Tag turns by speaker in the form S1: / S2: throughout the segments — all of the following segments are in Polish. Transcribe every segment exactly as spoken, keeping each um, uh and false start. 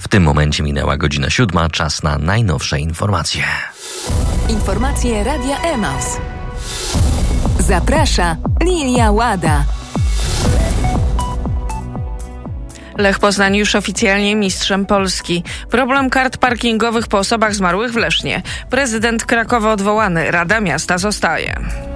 S1: W tym momencie minęła godzina siódma, czas na najnowsze informacje.
S2: Informacje Radia Emaus. Zaprasza Lilia Łada.
S3: Lech Poznań już oficjalnie mistrzem Polski. Problem kart parkingowych po osobach zmarłych w Lesznie. Prezydent Krakowa odwołany, Rada Miasta zostaje.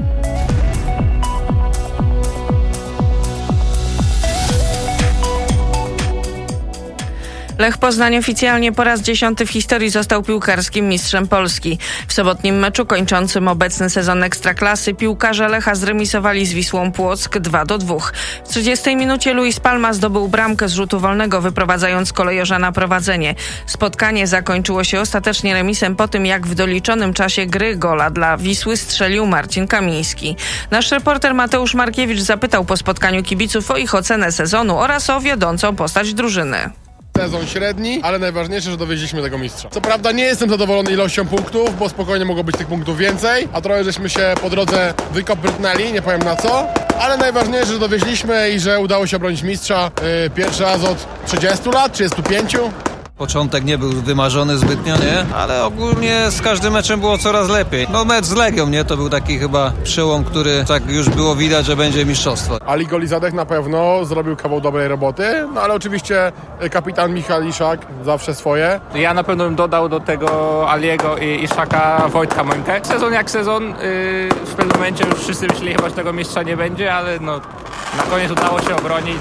S3: Lech Poznań oficjalnie po raz dziesiąty w historii został piłkarskim mistrzem Polski. W sobotnim meczu kończącym obecny sezon Ekstraklasy piłkarze Lecha zremisowali z Wisłą Płock dwa do dwóch. W trzydziestej minucie Luis Palma zdobył bramkę z rzutu wolnego, wyprowadzając kolejorza na prowadzenie. Spotkanie zakończyło się ostatecznie remisem po tym, jak w doliczonym czasie gry gola dla Wisły strzelił Marcin Kamiński. Nasz reporter Mateusz Markiewicz zapytał po spotkaniu kibiców o ich ocenę sezonu oraz o wiodącą postać drużyny.
S4: Sezon średni, ale najważniejsze, że dowieźliśmy tego mistrza. Co prawda nie jestem zadowolony ilością punktów, bo spokojnie mogło być tych punktów więcej, a trochę żeśmy się po drodze wykopytnęli, nie powiem na co, ale najważniejsze, że dowieźliśmy i że udało się obronić mistrza yy, pierwszy raz od trzydziestu lat, trzydziestu pięciu.
S5: Początek nie był wymarzony zbytnio, nie? Ale ogólnie z każdym meczem było coraz lepiej. No mecz z Legią, nie? To był taki chyba przełom, który tak już było widać, że będzie mistrzostwo.
S4: Ali Golizadek na pewno zrobił kawał dobrej roboty, no ale oczywiście kapitan Michał Iszak zawsze swoje.
S6: Ja na pewno bym dodał do tego Aliego i Iszaka Wojtka Mońkę. Sezon jak sezon, yy, w pewnym momencie już wszyscy myśleli chyba, że tego mistrza nie będzie, ale no na koniec udało się obronić.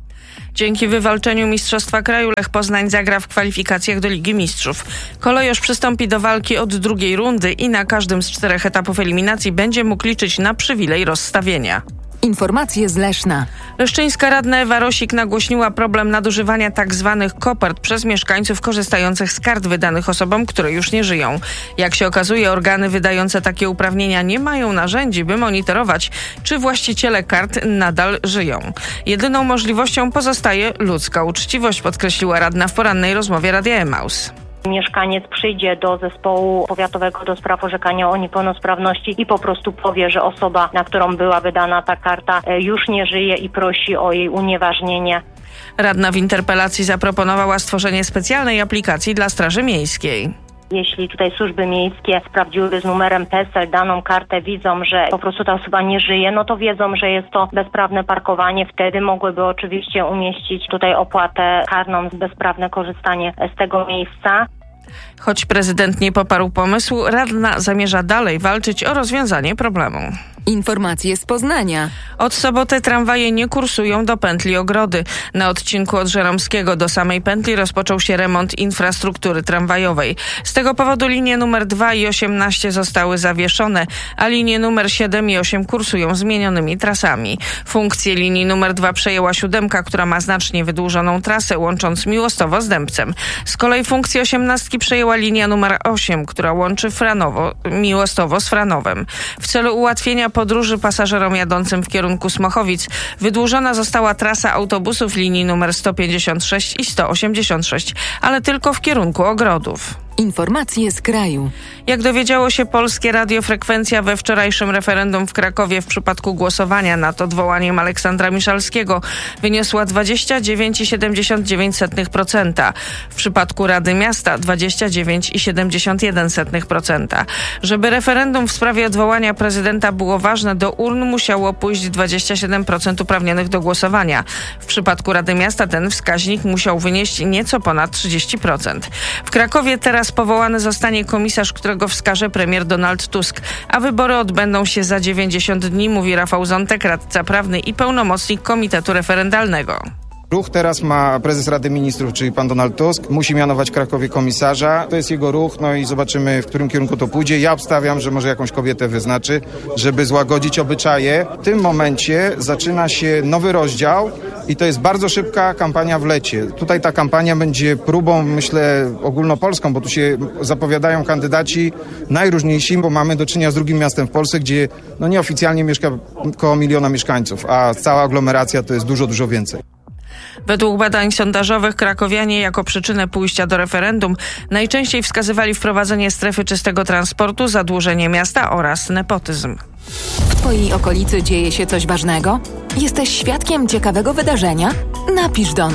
S3: Dzięki wywalczeniu Mistrzostwa Kraju Lech Poznań zagra w kwalifikacjach do Ligi Mistrzów. Kolejorz przystąpi do walki od drugiej rundy i na każdym z czterech etapów eliminacji będzie mógł liczyć na przywilej rozstawienia.
S2: Informacje z Leszna.
S3: Leszczyńska radna Ewa Rosik nagłośniła problem nadużywania tzw. kopert przez mieszkańców korzystających z kart wydanych osobom, które już nie żyją. Jak się okazuje, organy wydające takie uprawnienia nie mają narzędzi, by monitorować, czy właściciele kart nadal żyją. Jedyną możliwością pozostaje ludzka uczciwość, podkreśliła radna w porannej rozmowie Radia Emaus.
S7: Mieszkaniec przyjdzie do zespołu powiatowego do spraw orzekania o niepełnosprawności i po prostu powie, że osoba, na którą była wydana ta karta, już nie żyje i prosi o jej unieważnienie.
S3: Radna w interpelacji zaproponowała stworzenie specjalnej aplikacji dla Straży Miejskiej.
S7: Jeśli tutaj służby miejskie sprawdziłyby z numerem P E S E L daną kartę, widzą, że po prostu ta osoba nie żyje, no to wiedzą, że jest to bezprawne parkowanie. Wtedy mogłyby oczywiście umieścić tutaj opłatę karną za bezprawne korzystanie z tego miejsca.
S3: Choć prezydent nie poparł pomysłu, radna zamierza dalej walczyć o rozwiązanie problemu.
S2: Informacje z Poznania.
S3: Od soboty tramwaje nie kursują do pętli Ogrody. Na odcinku od Żeromskiego do samej pętli rozpoczął się remont infrastruktury tramwajowej. Z tego powodu linie numer dwa i osiemnaście zostały zawieszone, a linie numer siedem i osiem kursują zmienionymi trasami. Funkcję linii numer dwa przejęła siódemka, która ma znacznie wydłużoną trasę, łącząc Miłostowo z Dębcem. Z kolei funkcję osiemnastki przejęła linia numer osiem, która łączy Franowo, Miłostowo z Franowem. W celu ułatwienia podróży pasażerom jadącym w kierunku Smochowic wydłużona została trasa autobusów linii numer sto pięćdziesiąt sześć i sto osiemdziesiąt sześć, ale tylko w kierunku Ogrodów.
S2: Informacje z kraju.
S3: Jak dowiedziało się Polskie Radio, frekwencja we wczorajszym referendum w Krakowie w przypadku głosowania nad odwołaniem Aleksandra Miszalskiego wyniosła dwadzieścia dziewięć przecinek siedemdziesiąt dziewięć procent. W przypadku Rady Miasta dwadzieścia dziewięć przecinek siedemdziesiąt jeden procent. Żeby referendum w sprawie odwołania prezydenta było ważne, do urn musiało pójść dwadzieścia siedem procent uprawnionych do głosowania. W przypadku Rady Miasta ten wskaźnik musiał wynieść nieco ponad trzydzieści procent. W Krakowie teraz powołany zostanie komisarz, którego wskaże premier Donald Tusk, a wybory odbędą się za dziewięćdziesiąt dni, mówi Rafał Zątek, radca prawny i pełnomocnik Komitetu Referendalnego.
S8: Ruch teraz ma prezes Rady Ministrów, czyli pan Donald Tusk. Musi mianować w Krakowie komisarza. To jest jego ruch, no i zobaczymy, w którym kierunku to pójdzie. Ja obstawiam, że może jakąś kobietę wyznaczy, żeby złagodzić obyczaje. W tym momencie zaczyna się nowy rozdział i to jest bardzo szybka kampania w lecie. Tutaj ta kampania będzie próbą, myślę, ogólnopolską, bo tu się zapowiadają kandydaci najróżniejsi, bo mamy do czynienia z drugim miastem w Polsce, gdzie no nieoficjalnie mieszka około miliona mieszkańców, a cała aglomeracja to jest dużo, dużo więcej.
S3: Według badań sondażowych krakowianie jako przyczynę pójścia do referendum najczęściej wskazywali wprowadzenie strefy czystego transportu, zadłużenie miasta oraz nepotyzm.
S2: W Twojej okolicy dzieje się coś ważnego? Jesteś świadkiem ciekawego wydarzenia? Napisz do nas.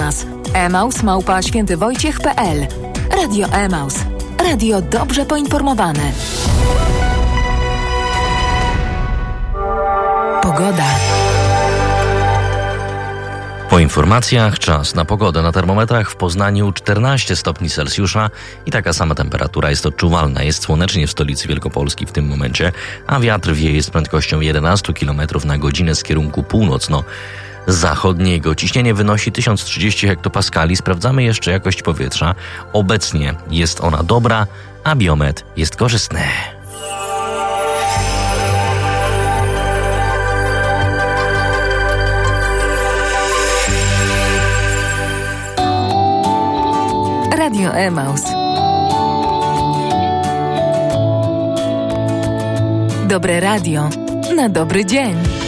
S2: emaus małpa świętywojciech kropka pe el. Radio Emaus. Radio dobrze poinformowane. Pogoda.
S1: Po informacjach czas na pogodę. Na termometrach w Poznaniu czternaście stopni Celsjusza i taka sama temperatura jest odczuwalna. Jest słonecznie w stolicy Wielkopolski w tym momencie, a wiatr wieje z prędkością jedenaście kilometrów na godzinę z kierunku północno-zachodniego. Ciśnienie wynosi tysiąc trzydzieści hektopaskali. Sprawdzamy jeszcze jakość powietrza. Obecnie jest ona dobra, a biometr jest korzystny.
S2: Radio Emaus. Dobre radio na dobry dzień.